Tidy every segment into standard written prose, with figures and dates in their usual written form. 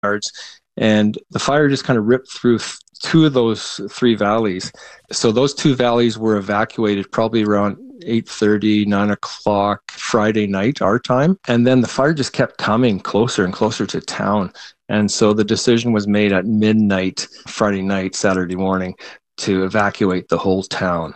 yards. And the fire just kind of ripped through two of those three valleys. So those two valleys were evacuated probably around 8:30, 9 o'clock Friday night, our time. And then the fire just kept coming closer and closer to town. And so the decision was made at midnight, Friday night, Saturday morning, to evacuate the whole town.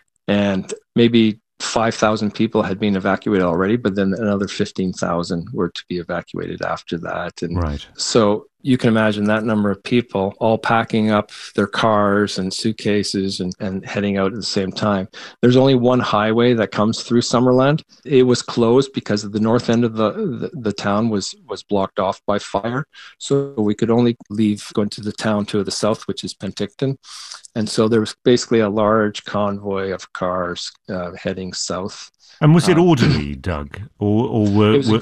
And maybe 5,000 people had been evacuated already, but then another 15,000 were to be evacuated after that. And so you can imagine that number of people all packing up their cars and suitcases and heading out at the same time. There's only one highway that comes through Summerland. It was closed because the north end of the town was blocked off by fire. So we could only leave going to the town to the south, which is Penticton. And so there was basically a large convoy of cars heading south. And was it orderly, Doug? Or it was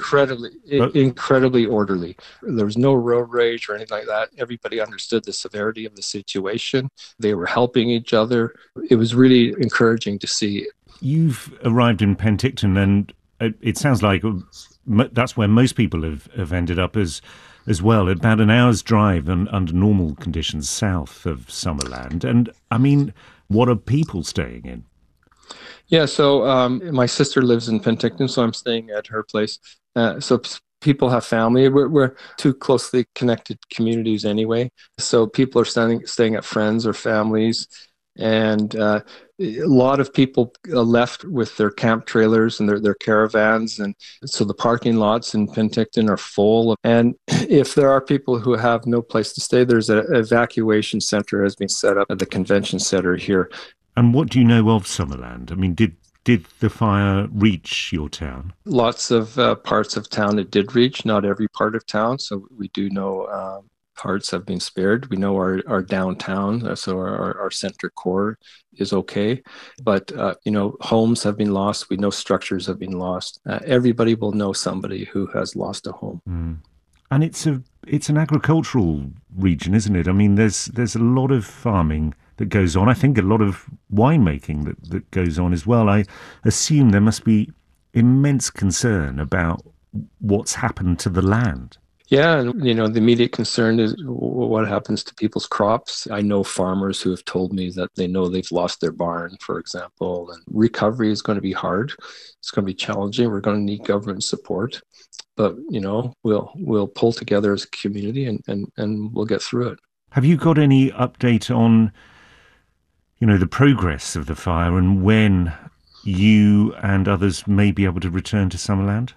incredibly orderly. There was no road rage or anything like that. Everybody understood the severity of the situation. They were helping each other. It was really encouraging to see. You've arrived in Penticton, and it sounds like that's where most people have ended up as well, about an hour's drive and under normal conditions south of Summerland. And, I mean, what are people staying in? Yeah, so my sister lives in Penticton, so I'm staying at her place. So people have family. We're two closely connected communities anyway. So people are staying at friends or families. And a lot of people left with their camp trailers and their caravans. And so the parking lots in Penticton are full. And if there are people who have no place to stay, there's an evacuation center has been set up at the convention center here. And what do you know of Summerland? I mean, did the fire reach your town? Lots of parts of town it did reach, not every part of town. So we do know parts have been spared. We know our downtown, so our center core is okay. But, homes have been lost. We know structures have been lost. Everybody will know somebody who has lost a home. Mm. And it's an agricultural region, isn't it? I mean, there's a lot of farming that goes on. I think a lot of winemaking that goes on as well. I assume there must be immense concern about what's happened to the land. Yeah, and the immediate concern is what happens to people's crops. I know farmers who have told me that they know they've lost their barn, for example, and recovery is going to be hard. It's going to be challenging. We're going to need government support, but we'll pull together as a community and we'll get through it. Have you got any update on the progress of the fire and when you and others may be able to return to Summerland?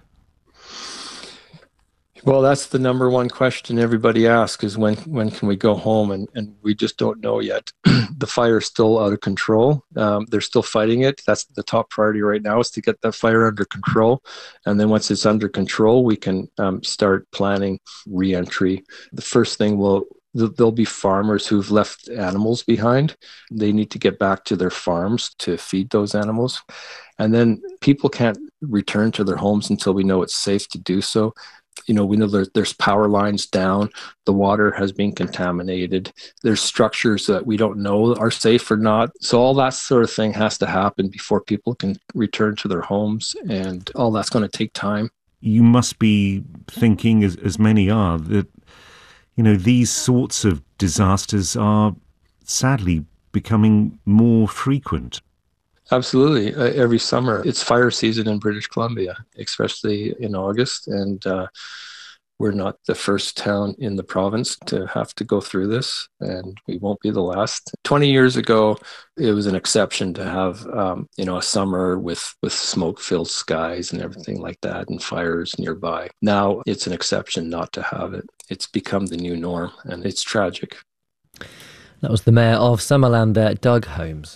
Well, that's the number one question everybody asks is when can we go home? And we just don't know yet. The fire is still out of control. They're still fighting it. That's the top priority right now is to get that fire under control. And then once it's under control, we can start planning re-entry. The first thing there'll be farmers who've left animals behind. They need to get back to their farms to feed those animals. And then people can't return to their homes until we know it's safe to do so. We know there's power lines down. The water has been contaminated. There's structures that we don't know are safe or not. So all that sort of thing has to happen before people can return to their homes. And all that's going to take time. You must be thinking, as many are, that these sorts of disasters are sadly becoming more frequent. Absolutely. Every summer, it's fire season in British Columbia, especially in August. And we're not the first town in the province to have to go through this, and we won't be the last. 20 years ago, it was an exception to have, a summer with smoke-filled skies and everything like that and fires nearby. Now it's an exception not to have it. It's become the new norm, and it's tragic. That was the Mayor of Summerland there, Doug Holmes.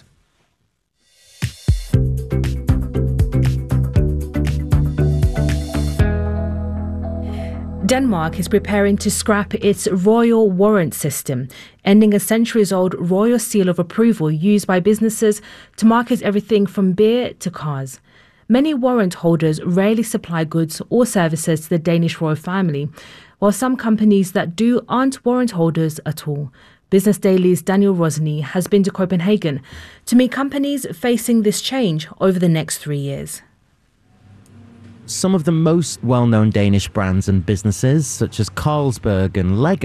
Denmark is preparing to scrap its royal warrant system, ending a centuries-old royal seal of approval used by businesses to market everything from beer to cars. Many warrant holders rarely supply goods or services to the Danish royal family, while some companies that do aren't warrant holders at all. Business Daily's Daniel Rosny has been to Copenhagen to meet companies facing this change over the next 3 years. Some of the most well-known Danish brands and businesses, such as Carlsberg and Lego,